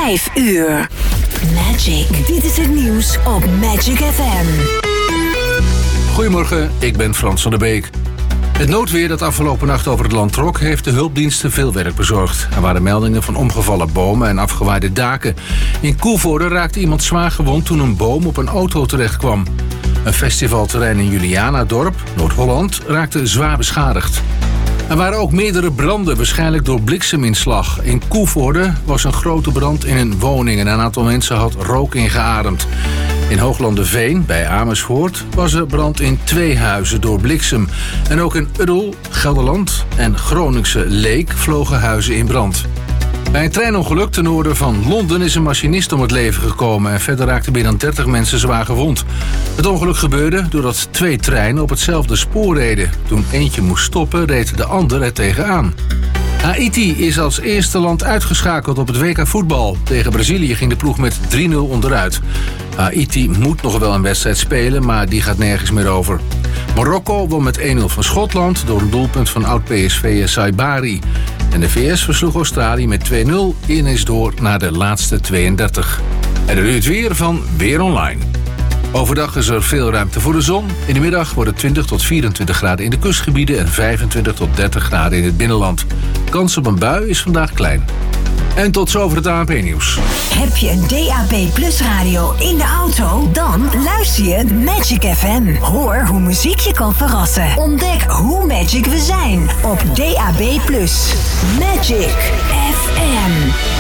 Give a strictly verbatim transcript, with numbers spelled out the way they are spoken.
vijf uur. Magic. Dit is het nieuws op Magic F M. Goedemorgen, ik ben Frans van der Beek. Het noodweer dat afgelopen nacht over het land trok, heeft de hulpdiensten veel werk bezorgd. Er waren meldingen van omgevallen bomen en afgewaaide daken. In Koevoorde raakte iemand zwaar gewond toen een boom op een auto terecht kwam. Een festivalterrein in Julianadorp, Noord-Holland, raakte zwaar beschadigd. Er waren ook meerdere branden, waarschijnlijk door blikseminslag. In Koevoorde was een grote brand in een woning en een aantal mensen had rook ingeademd. In Hooglanderveen, bij Amersfoort, was er brand in twee huizen door bliksem. En ook in Uddel, Gelderland en Groningse Leek vlogen huizen in brand. Bij een treinongeluk ten noorden van Londen is een machinist om het leven gekomen en verder raakten meer dan dertig mensen zwaar gewond. Het ongeluk gebeurde doordat twee treinen op hetzelfde spoor reden. Toen eentje moest stoppen, reed de ander er tegenaan. Haiti is als eerste land uitgeschakeld op het W K voetbal. Tegen Brazilië ging de ploeg met drie nul onderuit. Haiti moet nog wel een wedstrijd spelen, maar die gaat nergens meer over. Marokko won met één nul van Schotland door een doelpunt van oud-P S V'er Saibari. En de V S versloeg Australië met twee nul en is door naar de laatste tweeëndertig. En nu het weer van Weer Online. Overdag is er veel ruimte voor de zon. In de middag wordt het twintig tot vierentwintig graden in de kustgebieden en vijfentwintig tot dertig graden in het binnenland. Kans op een bui is vandaag klein. En tot zover het A N P-nieuws. Heb je een D A B Plus radio in de auto? Dan luister je Magic F M. Hoor hoe muziek je kan verrassen. Ontdek hoe magic we zijn op D A B Plus. Magic F M.